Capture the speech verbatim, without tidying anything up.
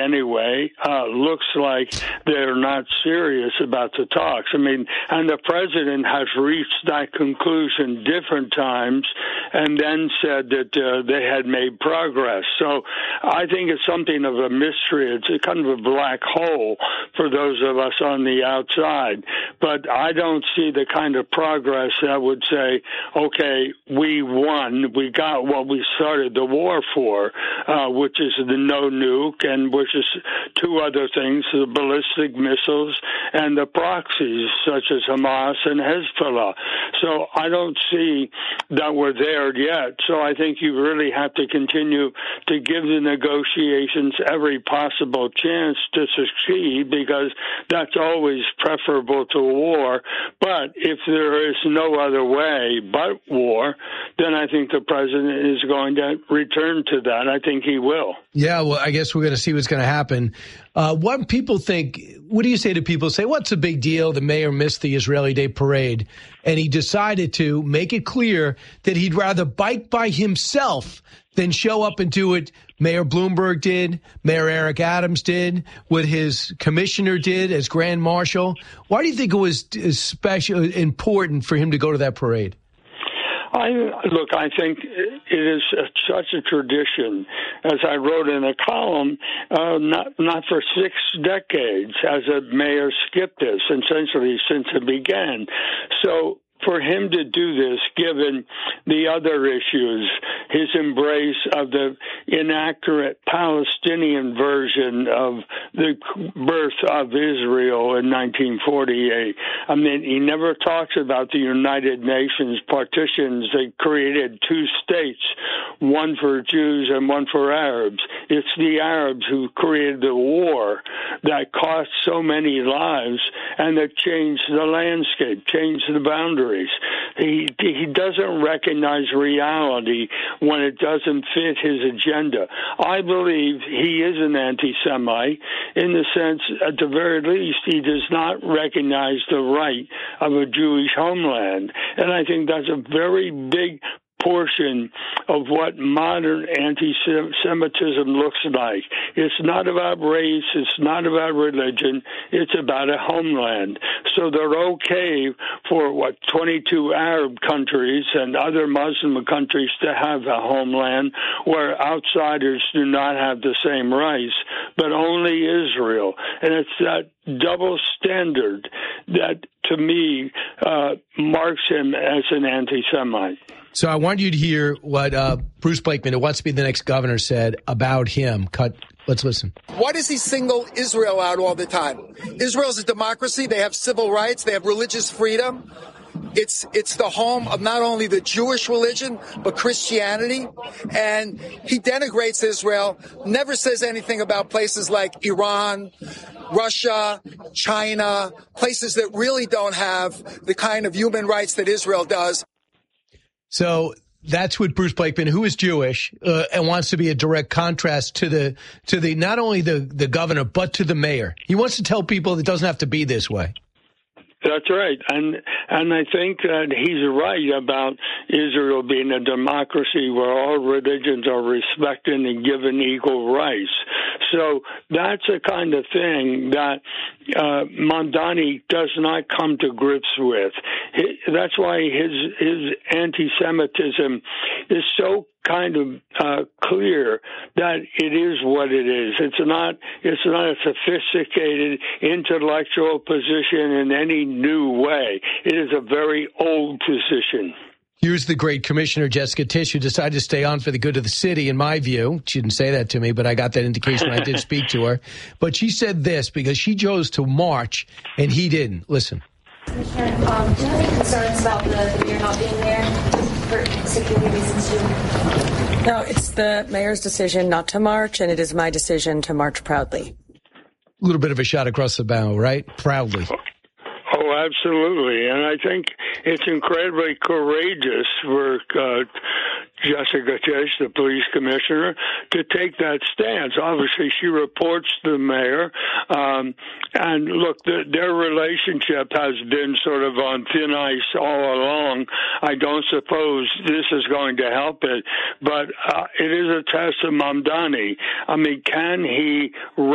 anyway, uh, looks like they're not serious about the talks. I mean, and the president has reached that conclusion different times and then said that uh, they had made progress. So I think it's something of a mystery. It's a kind of a black hole for those of us on the outside. But I don't see the kind of progress that would say, okay, we won, we got what we started the war for, uh, which is the no nuke, and which is two other things, the ballistic missiles and the proxies, such as Hamas and Hezbollah. So I don't see that we're there yet. So I think you really have to continue to give the negotiations every possible chance to succeed, because that's always preferable to war. But if there is no other way but war, then I think the president is going to return to that. I think he will. Yeah, well, I guess we're going to see what's going to happen. Uh, what people think, what do you say to people who say, what's the big deal? The mayor missed the Israeli Day parade, and he decided to make it clear that he'd rather bike by himself than show up and do it. Mayor Bloomberg did, Mayor Eric Adams did, what his commissioner did as Grand Marshal. Why do you think it was special, important for him to go to that parade? I, look, I think it is such a tradition, as I wrote in a column, uh, not not for six decades has a mayor skipped this, essentially since it began. So for him to do this, given the other issues, his embrace of the inaccurate Palestinian version of the birth of Israel in nineteen forty-eight. I mean, he never talks about the United Nations partitions that created two states, one for Jews and one for Arabs. It's the Arabs who created the war that cost so many lives and that changed the landscape, changed the boundaries. He he doesn't recognize reality when it doesn't fit his agenda. I believe he is an anti-Semite in the sense, at the very least, he does not recognize the right of a Jewish homeland. And I think that's a very big portion of what modern anti-Semitism looks like. It's not about race, it's not about religion, it's about a homeland. So they're okay for, what, twenty-two Arab countries and other Muslim countries to have a homeland where outsiders do not have the same rights, but only Israel. And it's that double standard that, to me, uh, marks him as an anti-Semite. So I want you to hear what uh, Bruce Blakeman, who wants to be the next governor, said about him. Cut. Let's listen. Why does he single Israel out all the time? Israel's a democracy. They have civil rights. They have religious freedom. It's it's the home of not only the Jewish religion, but Christianity. And he denigrates Israel, never says anything about places like Iran, Russia, China, places that really don't have the kind of human rights that Israel does. So that's what Bruce Blakeman, who is Jewish uh, and wants to be a direct contrast to the to the not only the, the governor, but to the mayor. He wants to tell people it doesn't have to be this way. That's right. And and I think that he's right about Israel being a democracy where all religions are respected and given equal rights. So that's a kind of thing that uh, Mamdani does not come to grips with. He, that's why his his anti-Semitism is so kind of uh, clear that it is what it is. It's not it's not a sophisticated intellectual position in any new way. It is a very old position. Here's the great Commissioner Jessica Tisch, who decided to stay on for the good of the city, in my view. She didn't say that to me, but I got that indication when I did speak to her. But she said this because she chose to march and he didn't. Listen. Commissioner, um, do you have any concerns about the, the mayor not being there for security reasons too? No, it's the mayor's decision not to march, and it is my decision to march proudly. A little bit of a shot across the bow, right? Proudly. Oh, absolutely. And I think it's incredibly courageous for uh, Jessica Tisch, the police commissioner, to take that stance. Obviously, she reports to the mayor. Um, and look, the, their relationship has been sort of on thin ice all along. I don't suppose this is going to help it, but uh, it is a test of Mamdani. I mean, can he